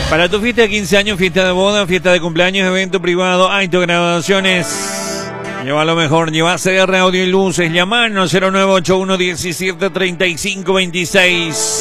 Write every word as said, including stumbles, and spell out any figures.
Para tu fiesta de quince años, fiesta de boda, fiesta de cumpleaños, evento privado, acto, graduaciones, lleva lo mejor, lleva C R Audio y Luces, llamanos cero nueve ocho uno diecisiete treinta y cinco veintiséis.